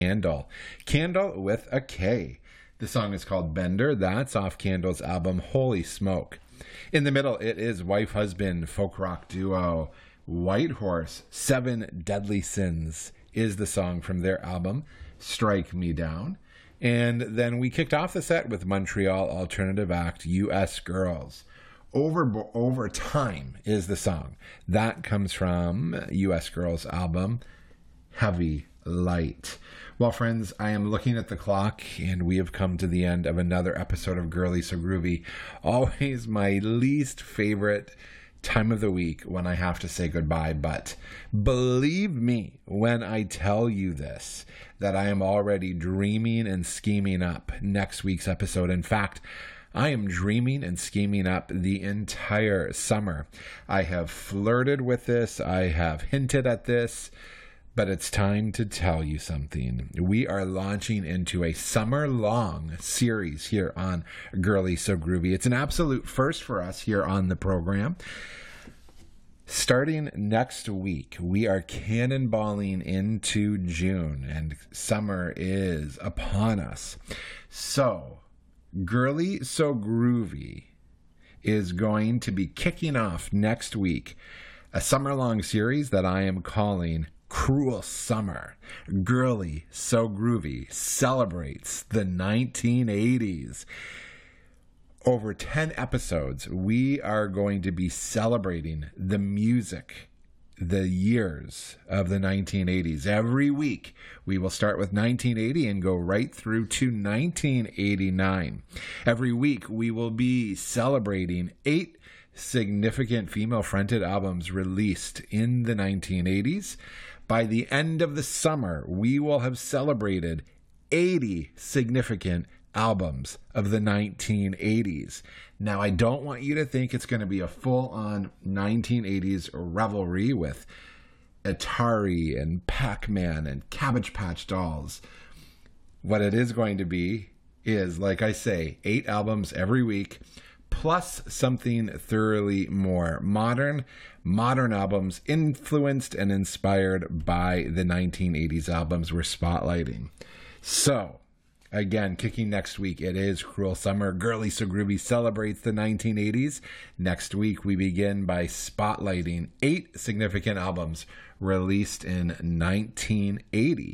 Candle. Candle with a K. The song is called Bender. That's off Candle's album Holy Smoke. In the middle, it is wife-husband folk rock duo Whitehorse. Seven Deadly Sins is the song from their album Strike Me Down. And then we kicked off the set with Montreal alternative act U.S. Girls. Over Time is the song. That comes from U.S. Girls' album Heavy Light. Well, friends, I am looking at the clock, and we have come to the end of another episode of Girly So Groovy. Always my least favorite time of the week when I have to say goodbye, but believe me when I tell you this, that I am already dreaming and scheming up next week's episode. In fact, I am dreaming and scheming up the entire summer. I have flirted with this. I have hinted at this. But it's time to tell you something. We are launching into a summer-long series here on Girly So Groovy. It's an absolute first for us here on the program. Starting next week, we are cannonballing into June, and summer is upon us. So, Girly So Groovy is going to be kicking off next week a summer-long series that I am calling Cruel Summer. Girly So Groovy celebrates the 1980s. Over 10 episodes, we are going to be celebrating the music, the years of the 1980s. Every week, we will start with 1980 and go right through to 1989. Every week, we will be celebrating 8 significant female-fronted albums released in the 1980s. By the end of the summer, we will have celebrated 80 significant albums of the 1980s. Now, I don't want you to think it's going to be a full-on 1980s revelry with Atari and Pac-Man and Cabbage Patch Dolls. What it is going to be is, like I say, 8 albums every week, plus something thoroughly more modern albums influenced and inspired by the 1980s albums we're spotlighting. So, again, kicking next week, it is Cruel Summer. Girly So Groovy celebrates the 1980s. Next week, we begin by spotlighting 8 significant albums released in 1980.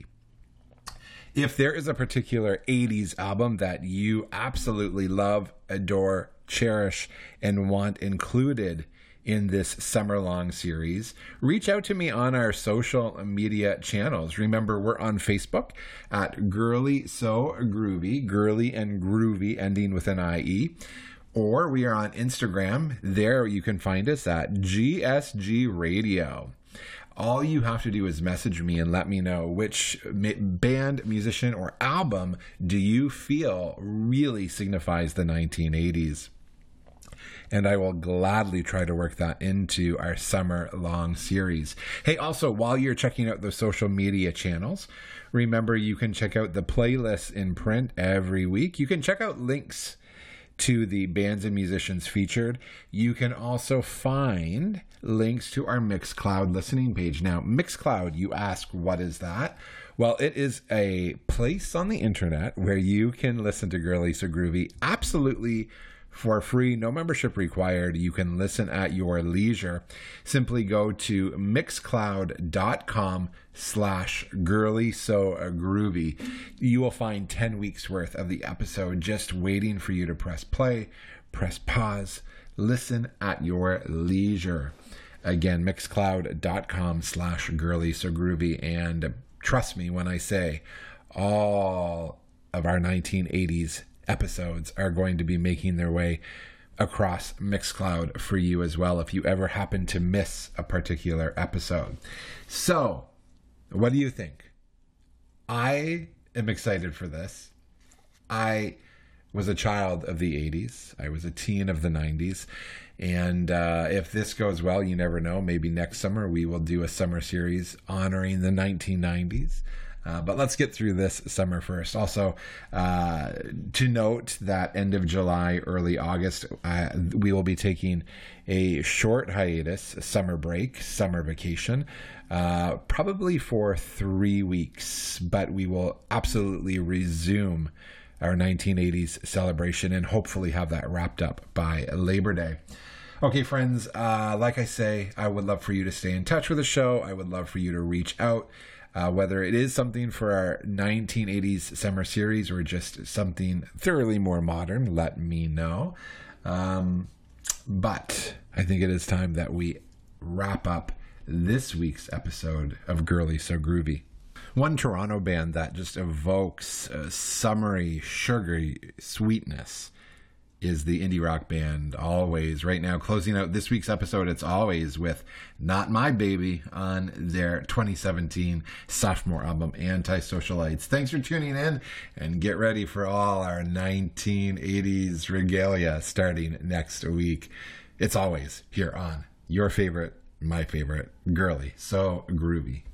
If there is a particular 80s album that you absolutely love, adore, cherish, and want included in this summer-long series, reach out to me on our social media channels. Remember, we're on Facebook at Girly So Groovy, girly and groovy ending with an IE. Or we are on Instagram. There you can find us at GSG Radio. All you have to do is message me and let me know which band, musician, or album do you feel really signifies the 1980s. And I will gladly try to work that into our summer-long series. Hey, also, while you're checking out the social media channels, remember you can check out the playlists in print every week. You can check out links to the bands and musicians featured. You can also find links to our Mixcloud listening page. Now, Mixcloud, you ask, what is that? Well, it is a place on the internet where you can listen to Girly So Groovy absolutely for free, no membership required. You can listen at your leisure. Simply go to mixcloud.com/girlysogroovy. You will find 10 weeks worth of the episode just waiting for you to press play, press pause, listen at your leisure. Again, mixcloud.com/girlysogroovy. And trust me when I say all of our 1980s episodes are going to be making their way across Mixcloud for you as well if you ever happen to miss a particular episode. So, what do you think? I am excited for this. I was a child of the 80s. I was a teen of the 90s. And if this goes well, you never know, maybe next summer we will do a summer series honoring the 1990s. But let's get through this summer first. Also, to note that end of July, early August, we will be taking a short hiatus, a summer break, summer vacation, probably for 3 weeks. But we will absolutely resume our 1980s celebration and hopefully have that wrapped up by Labor Day. Okay, friends, like I say, I would love for you to stay in touch with the show. I would love for you to reach out, whether it is something for our 1980s summer series or just something thoroughly more modern, let me know. But I think it is time that we wrap up this week's episode of Girly So Groovy. One Toronto band that just evokes a summery, sugary sweetness is the indie rock band Alvvays. Right now, closing out this week's episode, it's Alvvays with Not My Baby on their 2017 sophomore album, Antisocialites. Thanks for tuning in, and get ready for all our 1980s regalia starting next week. It's Alvvays here on your favorite, my favorite, Girly So Groovy.